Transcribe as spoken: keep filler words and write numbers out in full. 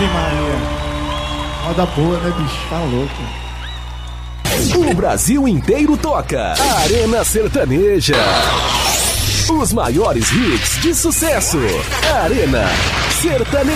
Ave Maria. Roda boa, né, bicho? Tá louco. O Brasil inteiro toca. Arena Sertaneja. Os maiores hits de sucesso. Arena Sertaneja.